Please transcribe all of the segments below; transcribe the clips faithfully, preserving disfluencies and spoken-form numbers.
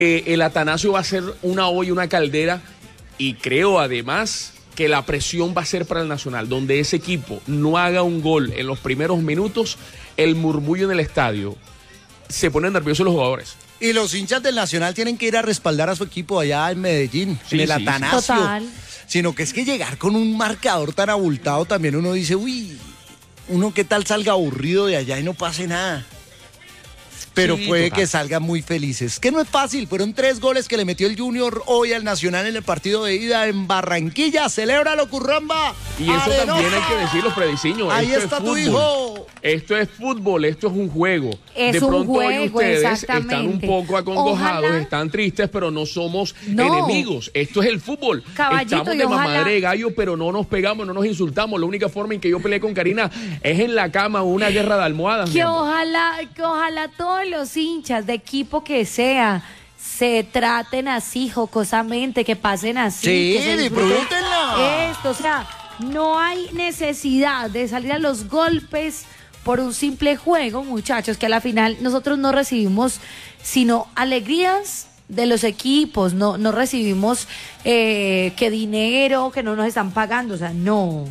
Eh, el Atanasio va a ser una olla, una caldera, y creo además que la presión va a ser para el Nacional, donde ese equipo no haga un gol en los primeros minutos, el murmullo en el estadio, se ponen nerviosos los jugadores. Y los hinchas del Nacional tienen que ir a respaldar a su equipo allá en Medellín, Sí, en el sí, Atanasio. sí. Total. Sino que es que llegar con un marcador tan abultado también uno dice, uy, uno qué tal salga aburrido de allá y no pase nada. Pero Sí, puede total. que salgan muy felices. Que no es fácil, fueron tres goles que le metió el Junior hoy al Nacional en el partido de ida en Barranquilla. ¡Celébralo, Curramba! Y eso ¡Arenosa! también hay que decirlo, Frediciño. Ahí esto está es tu fútbol. hijo. Esto es fútbol, esto es un juego. Es de un pronto hoy juego, ustedes están un exactamente. poco acongojados, Ojalá- están tristes, pero no somos No. enemigos. Esto es el fútbol. Caballito, Estamos y de ojalá- mamadera de gallo, pero no nos pegamos, no nos insultamos. La única forma en que yo peleé con Karina es en la cama, una guerra de almohadas. mi Que amor. ojalá, que ojalá todos los hinchas de equipo que sea se traten así jocosamente, que pasen así. Sí, que se disfruten disfrútenla. esto, o sea, no hay necesidad de salir a los golpes por un simple juego, muchachos, que a la final nosotros no recibimos sino alegrías de los equipos, no, no recibimos eh, que dinero, que no nos están pagando, o sea, no.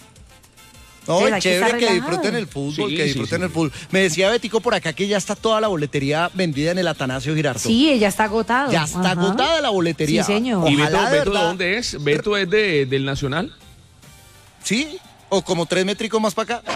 No, Pero es hay que chévere estar que relajado. disfruten el fútbol, Sí, que sí, disfruten sí. el fútbol. Me decía Betico por acá que ya está toda la boletería vendida en el Atanasio Girardot. Sí, ella está agotado. Ya está Ajá. agotada la boletería. Sí, señor. ¿Y Beto, Ojalá de Beto de verdad- dónde es? ¿Beto es de, del Nacional? Sí, o como tres métricos más para acá.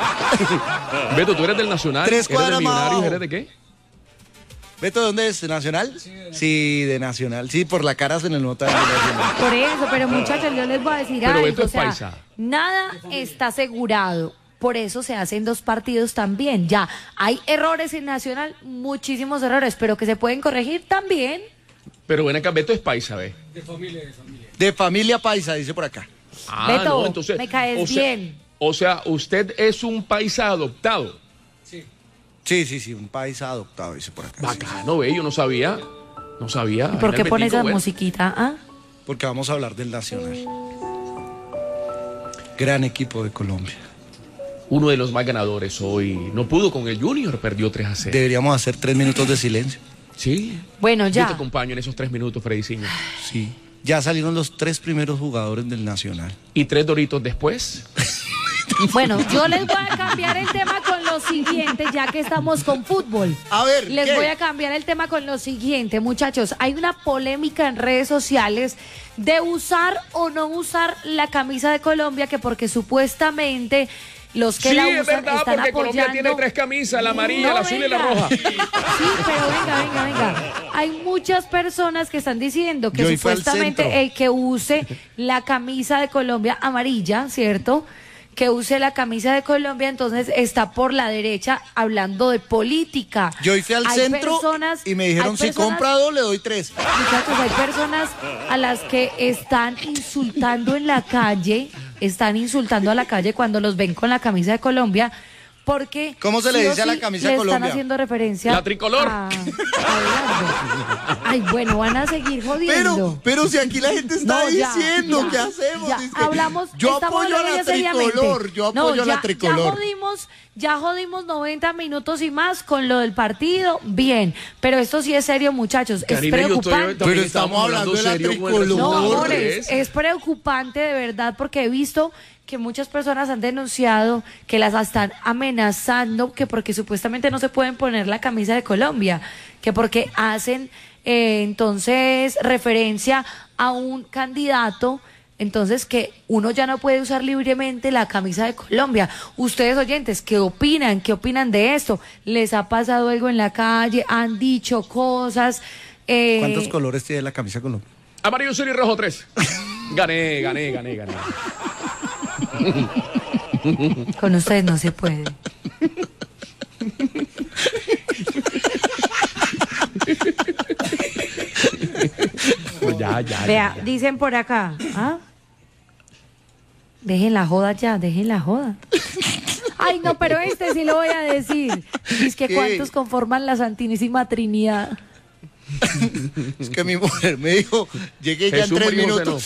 Beto, ¿tú eres del Nacional? Tres ¿Eres del cuadras más Millonarios? abajo. ¿Eres de qué? ¿Beto de dónde es? ¿De Nacional? Sí, de Nacional. Sí, por la cara se le nota de Nacional. Por eso, pero muchachos, yo les voy a decir Pero algo. Beto es o sea, paisa. nada está asegurado. Por eso se hacen dos partidos también. Ya, hay errores en Nacional, muchísimos errores, pero que se pueden corregir también. Pero ven acá, Beto es paisa, ¿ves? De familia paisa, dice por acá. Ah, Beto, no, entonces, me caes o sea- bien. O sea, usted es un paisa adoptado. Sí, sí, sí, un paisa adoptado, dice por acá. Sí, Bacano, ve, yo no sabía. No sabía. ¿Y por Vaina qué el pones Betico, esa bueno. musiquita? ¿Ah? porque vamos a hablar del Nacional. Gran equipo de Colombia. Uno de los más ganadores hoy. No pudo con el Junior, perdió tres a cero. Deberíamos hacer tres minutos de silencio. Sí. Bueno, Yo te ya. acompaño en esos tres minutos, Frediciño. Sí. Ya salieron los tres primeros jugadores del Nacional. Y tres doritos después. Bueno, yo les voy a cambiar el tema con lo siguiente, ya que estamos con fútbol. A ver, Les ¿qué? voy a cambiar el tema con lo siguiente, muchachos. Hay una polémica en redes sociales de usar o no usar la camisa de Colombia, que porque supuestamente los que Sí, la es usan verdad, están porque Colombia apoyando. tiene tres camisas, la amarilla, No, la azul y la venga. roja. Sí, pero venga, venga, venga. Hay muchas personas que están diciendo que Yo hoy fui al supuestamente centro. el que use la camisa de Colombia amarilla, ¿cierto? Que use la camisa de Colombia, entonces está por la derecha hablando de política. Yo hoy fui al Hay centro personas- y me dijeron, hay si personas- compra dos, le doy tres. Muchachos, hay personas a las que están insultando en la calle, están insultando a la calle cuando los ven con la camisa de Colombia, porque... ¿Cómo se le sí o dice a la sí camisa le de Colombia? están haciendo referencia... La tricolor. a- a Eduardo. Ay, bueno, van a seguir jodiendo. Pero, pero si aquí la gente está No, ya, diciendo, ya, ¿qué hacemos? ya, Dice que hablamos, yo estamos apoyo a hablando la ya seriamente. tricolor, yo No, apoyo a ya- la tricolor. Ya jodimos, ya jodimos noventa minutos y más con lo del partido, bien, pero esto sí es serio, muchachos, Karina, es yo estoy- preocupante. también Pero estamos hablando de la serio con el tricolor. No, resultado amores, tres. es preocupante de verdad porque he visto que muchas personas han denunciado que las están amenazando, que porque supuestamente no se pueden poner la camisa de Colombia, que porque hacen eh, entonces referencia a un candidato, entonces que uno ya no puede usar libremente la camisa de Colombia. Ustedes oyentes, ¿qué opinan? ¿Qué opinan de esto? ¿Les ha pasado algo en la calle? ¿Han dicho cosas? Eh, ¿Cuántos colores tiene la camisa Colombia? Amarillo, azul y rojo, tres. Gané, gané, gané, gané. Con ustedes no se puede. Pues ya, ya. Vea, ya, ya. dicen por acá, ¿ah? Dejen la joda ya, dejen la joda. Ay, no, pero este sí lo voy a decir. Dice que ¿Qué? cuántos conforman la Santísima Trinidad. Es que mi mujer me dijo, llegué ya Jesús, en tres María y José, minutos.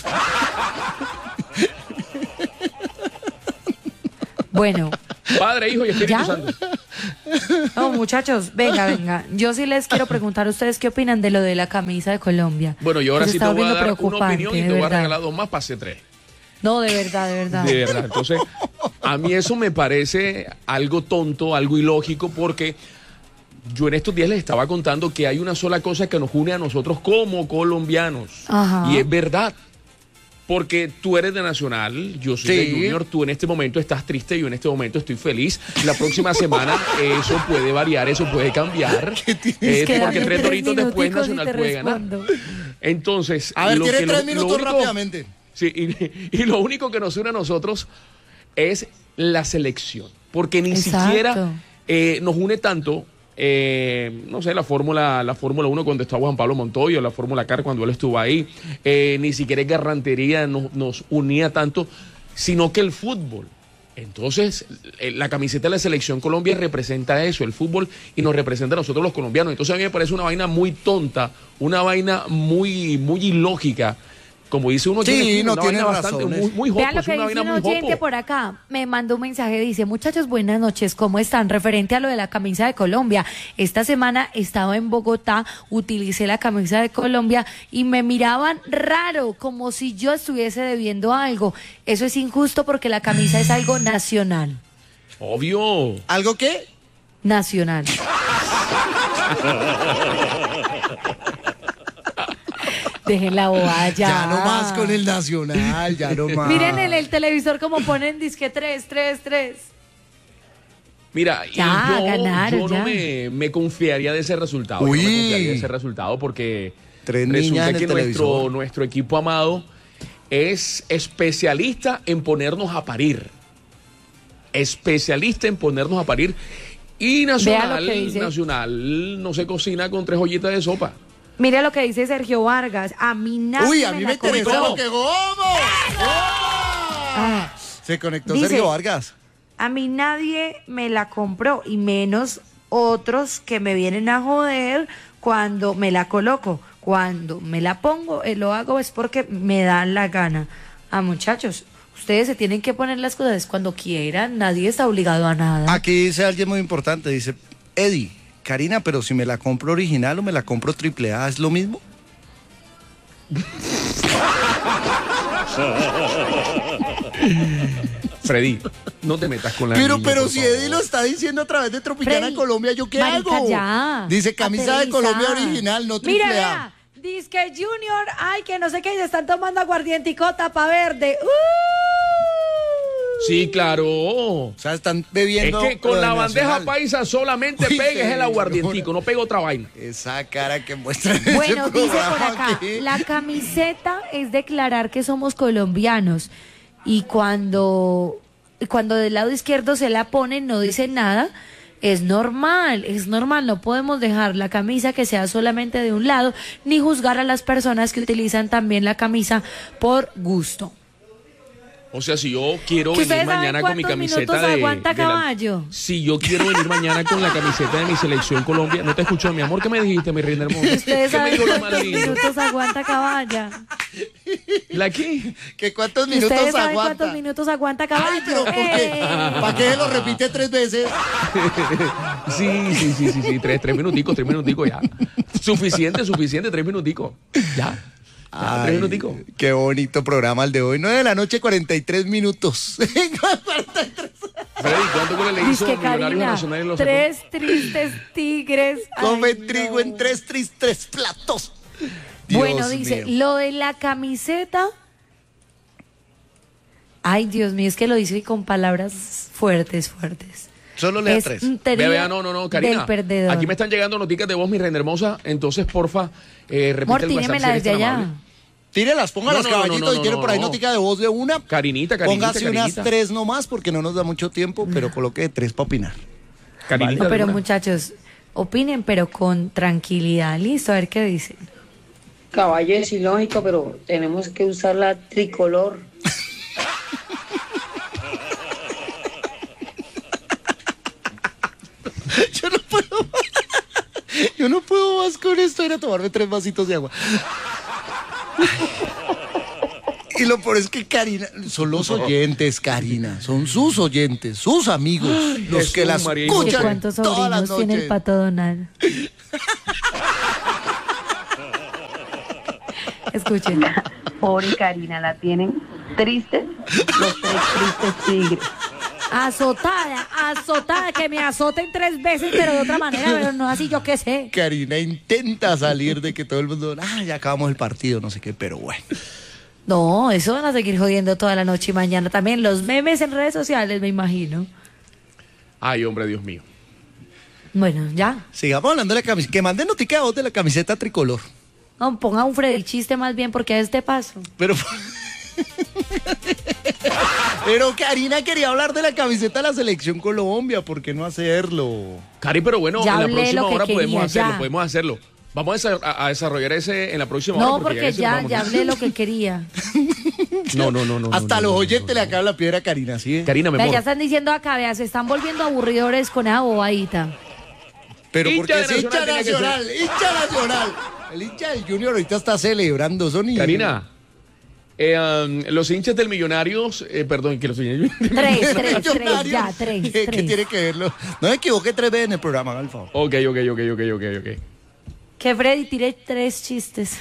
Bueno, Padre, Hijo y Espíritu ¿Ya? Santo. No, muchachos, venga, venga. Yo sí les quiero preguntar a ustedes qué opinan de lo de la camisa de Colombia. Bueno, yo ahora Que se sí te está voy a volviendo dar una preocupante, opinión y de te voy a verdad. regalar dos más, pase tres. No, de verdad, de verdad. De verdad. Entonces, a mí eso me parece algo tonto, algo ilógico, porque yo en estos días les estaba contando que hay una sola cosa que nos une a nosotros como colombianos. Ajá. Y es verdad. Porque tú eres de Nacional, yo soy Sí. de Junior, tú en este momento estás triste, yo en este momento estoy feliz. La próxima semana eso puede variar, eso puede cambiar. Eh, Quédame porque tres doritos después minuticos y Nacional te puede ganar. respondo. Entonces, A ver, lo tiene que- tres lo- lo minutos único- rápidamente. Sí, y, y lo único que nos une a nosotros es la selección. Porque ni Exacto. siquiera eh, nos une tanto, eh, no sé, la Fórmula la Fórmula uno cuando estaba Juan Pablo Montoya, la Fórmula Car cuando él estuvo ahí, eh, ni siquiera Garrantería nos, nos unía tanto, sino que el fútbol. Entonces, eh, la camiseta de la Selección Colombia representa eso, el fútbol, y nos representa a nosotros los colombianos. Entonces, a mí me parece una vaina muy tonta, una vaina muy, muy ilógica. Como dice uno, Sí, aquí, no una tiene vaina bastante, razones. muy, muy jopo, Vean lo es que una dice vaina un muy oyente jopo. por acá. Me mandó un mensaje, dice, muchachos, buenas noches, ¿cómo están? Referente a lo de la camisa de Colombia. Esta semana estaba en Bogotá, utilicé la camisa de Colombia y me miraban raro, como si yo estuviese debiendo algo. Eso es injusto porque la camisa es algo nacional. Obvio. ¿Algo qué? Nacional. Dejen la bobada ya. Ya no más con el Nacional, ya no más. Miren en el televisor como ponen disque tres, tres, tres. Mira, y Ya, yo, ganaron, yo ya. no me, me confiaría de ese resultado. Uy. Yo no me confiaría de ese resultado porque Tres niñas resulta en el que nuestro, televisor. nuestro equipo amado es especialista en ponernos a parir. Especialista en ponernos a parir. Y Vea Nacional, lo que dice. Nacional no se cocina con tres ollitas de sopa. Mire lo que dice Sergio Vargas. A mí nadie Uy, a mí la me interesó compró. porque ¿cómo? Ah, Se conectó Dice- Sergio Vargas. a mí nadie me la compró y menos otros que me vienen a joder cuando me la coloco. Cuando me la pongo, eh, lo hago es porque me da la gana. Ah, muchachos, ustedes se tienen que poner las cosas cuando quieran. Nadie está obligado a nada. Aquí dice alguien muy importante, dice, Eddie, Karina, pero si me la compro original o me la compro triple A, ¿es lo mismo? Freddy, no te metas con la Pero, niña, pero por si favor. Eddie lo está diciendo a través de Tropicana Freddy, Colombia, ¿yo qué marica, hago? ya. Dice camisa de Aterriza. Colombia original, no triple Mira, A. vea, dice que Junior, ay, que no sé qué, ya están tomando aguardientico tapa verde. ¡Uh! Sí, claro. O sea, están Es bebiendo. que con lo la de bandeja Nacional. paisa solamente Uy, pegues el señora. aguardientico, no pega otra vaina. Esa cara que muestra en ese Bueno, dice por programa acá, aquí. la camiseta es declarar que somos colombianos y cuando, cuando del lado izquierdo se la ponen no dice nada, es normal, es normal, no podemos dejar la camisa que sea solamente de un lado ni juzgar a las personas que utilizan también la camisa por gusto. O sea, si yo quiero ¿Que venir ustedes saben mañana con mi cuántos camiseta minutos de, aguanta de la- caballo? si yo quiero venir mañana con la camiseta de mi selección Colombia, no te escucho, mi amor, ¿qué me dijiste, mi reina hermosa? Ustedes ¿Qué me saben dijo lo más cuántos lindo? minutos aguanta caballa. ¿La qué? ¿Que cuántos minutos Ustedes saben aguanta? cuántos minutos aguanta caballo. Ay, pero ¿por qué? ¡Eh! ¿Para qué se lo repite tres veces? Sí, sí, sí, sí, sí, tres, tres minuticos, tres minuticos ya. Suficiente, suficiente, tres minuticos. Ya. Ya, Ay, tres minuticos. qué bonito programa el de hoy. nueve de la noche, cuarenta y tres minutos. Freddy, ¿cuánto goles le hizo Dice a Millonarios Karina, Nacional en los sacó? tres tristes tigres. Come Ay, trigo no. en tres tristes platos. Dios Bueno, dice, mío. lo de la camiseta. Ay, Dios mío, es que lo dice con palabras fuertes, fuertes. Solo lea Es tres. un Vea, teoría vea, no, no, no, Karina. del perdedor. Aquí me están llegando noticias de voz, mi reina hermosa. Entonces, porfa, eh, repite Amor, el WhatsApp. tíñemela si eres desde tan allá. amable. Tírelas, póngalas, No, no, no, caballito, no, y no, tiene no, por ahí no. notica de voz de una. Carinita, carinita, Póngase carinita. unas tres nomás porque no nos da mucho tiempo, pero coloque de tres para opinar. Carinita No, de pero una. muchachos, opinen, pero con tranquilidad. Listo, a ver qué dicen. Caballo es ilógico, pero tenemos que usar la tricolor. Yo no puedo más. Yo no puedo más con esto. Ir a tomarme tres vasitos de agua. Y lo peor es que Karina, son los oyentes, Karina, son sus oyentes, sus amigos, Ay, los Jesús, que las María ¿Qué escuchan cuántos todas las sobrinos tiene el noches. Pato Donald? Escuchen. Pobre Karina, la tienen triste, los tres tristes tigres. Azotada, azotada, que me azoten tres veces, pero de otra manera, pero no así, yo qué sé. Karina intenta salir de que todo el mundo, ah, ya acabamos el partido, no sé qué, pero bueno. No, eso van a seguir jodiendo toda la noche y mañana también. Los memes en redes sociales, me imagino. Ay, hombre, Dios mío. Bueno, ya. Sigamos hablando de la camiseta, que manden notica a vos de la camiseta tricolor. No, ponga un Freddy chiste más bien, porque a este paso. Pero... Pero Karina quería hablar de la camiseta de la Selección Colombia, ¿por qué no hacerlo? Cari, pero bueno, Ya en la hablé próxima lo que hora podemos quería, hacerlo, ya. podemos hacerlo. Vamos a, desa- a- a desarrollar ese en la próxima hora. No, porque ese ya, vamos. ya hablé lo que quería. No, no, no, no. Hasta no, los no, no, oyentes no, le no. acaban la piedra a Karina, ¿sí? Karina, mi Vea, amor. ya están diciendo acá, vea, se están volviendo aburridores con esa bobadita. Pero Hincha porque de es hincha Nacional tiene que nacional, hincha nacional. El hincha del Junior ahorita está celebrando, son y- Karina, eh, um, los hinchas del Millonarios, eh, perdón, que los hinchas Tres, tres, tres, Millonarios. ya, tres, ¿Qué, qué tres. tiene que verlo? No me equivoqué tres veces en el programa, haga el favor. Ok, ok, ok, ok, ok, ok. Que Freddy tire tres chistes.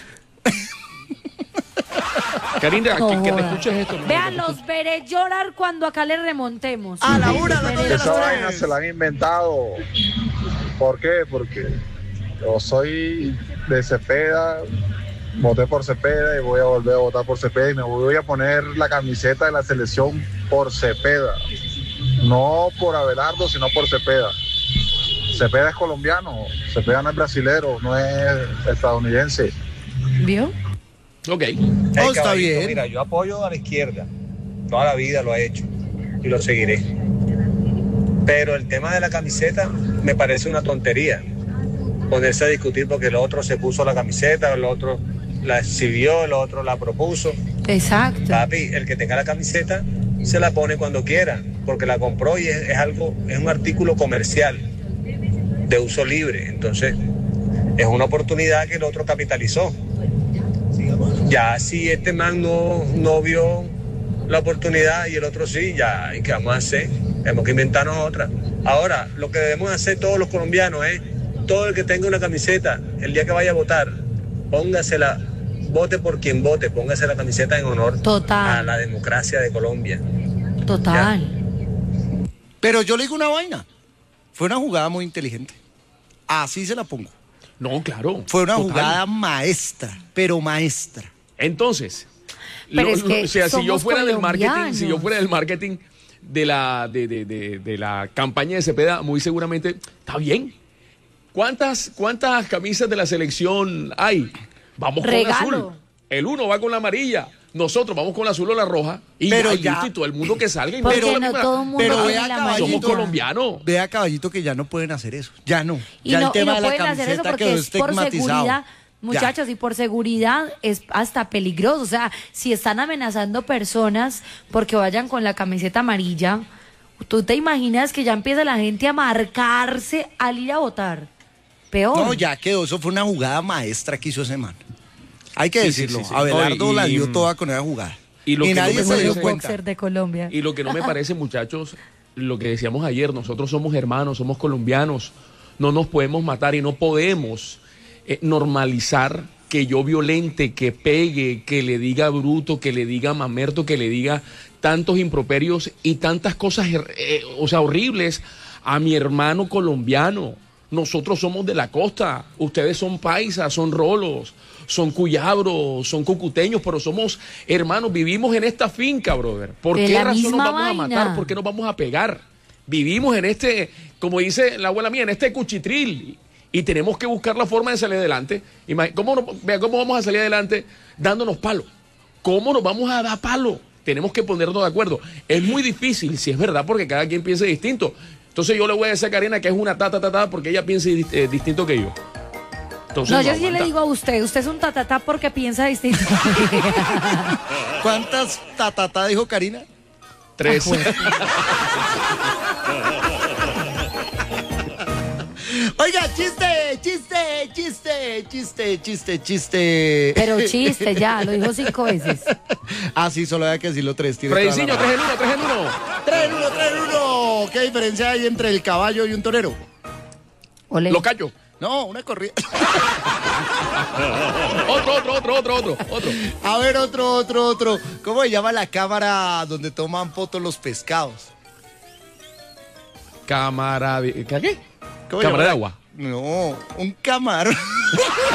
Karina, No que, que te joda. escuches esto. mi Vean, amor. los veré llorar cuando acá le remontemos. A la una, a las Veré dos de la Esa llorar. vaina se la han inventado. ¿Por qué? Porque yo soy de Cepeda, voté por Cepeda y voy a volver a votar por Cepeda y me voy a poner la camiseta de la selección por Cepeda. No por Abelardo, sino por Cepeda. Cepeda es colombiano, Cepeda no es brasilero, no es estadounidense. ¿Vio? Ok. Oh, Hey, está caballito, bien. Mira, yo apoyo a la izquierda. Toda la vida lo he hecho y lo seguiré. Pero el tema de la camiseta me parece una tontería. Ponerse a discutir porque el otro se puso la camiseta, el otro la exhibió, el otro la propuso. Exacto. Papi, el que tenga la camiseta se la pone cuando quiera, porque la compró y es, es algo, es un artículo comercial de uso libre. Entonces, es una oportunidad que el otro capitalizó. Ya si este man no, no vio la oportunidad y el otro sí, ya, ¿y qué vamos a hacer? Tenemos que inventarnos otra. Ahora, lo que debemos hacer todos los colombianos es, todo el que tenga una camiseta, el día que vaya a votar, póngasela, vote por quien vote, póngase la camiseta en honor Total. a la democracia de Colombia. Total. Pero yo le digo una vaina. Fue una jugada muy inteligente. Así se la pongo. No, claro. Fue una Total. jugada maestra, pero maestra. Entonces, Pero lo- es que lo- o sea, si yo somos fuera del marketing, colombianos. si yo fuera del marketing de la de, de, de, de la campaña de Cepeda, muy seguramente está bien. ¿Cuántas cuántas camisas de la selección hay? Vamos con la Regalo. azul. El uno va con la amarilla. Nosotros vamos con la azul o la roja. Y Pero ya, y ya- listo, y todo el mundo que salga. Y Porque toda la no misma- todo el mundo Pero tiene vea, la caballito. Somos amarilla. colombianos. Vea, caballito, que ya no pueden hacer eso. Ya no. Y Ya no, el tema y no de la pueden hacer eso camiseta porque quedó es por estigmatizado. seguridad. Ya. Muchachos, y por seguridad es hasta peligroso. O sea, si están amenazando personas porque vayan con la camiseta amarilla, ¿tú te imaginas que ya empieza la gente a marcarse al ir a votar? Peor. No, ya quedó. Eso fue una jugada maestra que hizo ese man. Hay que Sí, sí, decirlo. sí, sí. Abelardo No, y- la dio y- toda con esa jugada. y lo que no nadie me se parece- dio el cuenta. boxer de Colombia. Y lo que no me parece, muchachos, lo que decíamos ayer, nosotros somos hermanos, somos colombianos, no nos podemos matar y no podemos eh, normalizar que yo violente, que pegue, que le diga bruto, que le diga mamerto, que le diga tantos improperios y tantas cosas, eh, o sea, horribles a mi hermano colombiano. Nosotros somos de la costa, ustedes son paisas, son rolos, son cuyabros, son cucuteños, pero somos hermanos, vivimos en esta finca, brother. ¿Por De qué la razón nos misma vamos a vaina. matar? ¿Por qué nos vamos a pegar? Vivimos en este, como dice la abuela mía, en este cuchitril. Y tenemos que buscar la forma de salir adelante. Imag- ¿Cómo, no- vea cómo vamos a salir adelante dándonos palo? ¿Cómo nos vamos a dar palo? Tenemos que ponernos de acuerdo. Es muy difícil, si es verdad, porque cada quien piensa distinto. Entonces yo le voy a decir a Karina que es una ta, ta, ta, ta, porque ella piensa di- eh, distinto que yo. Entonces, No, no yo sí le aguanta. digo a usted, usted es un tatatá porque piensa distinto. ¿Cuántas tatatá dijo Karina? Tres. Ah, bueno. Oiga, chiste, chiste, chiste, chiste, chiste, chiste. Pero chiste, ya, lo dijo cinco veces. Ah, sí, solo había que decirlo tres. tiene toda la Frediciño, razón. tres en uno, tres en uno. Tres en uno, tres en uno. ¿Qué diferencia hay entre el caballo y un torero? Ole. Lo callo. No, una corrida. Otro, otro, otro, otro, otro, otro. A ver, otro, otro, otro. ¿Cómo se llama la cámara donde toman fotos los pescados? Cámara de... ¿Qué? ¿Cómo Cámara se de llama? agua. No, un camarón.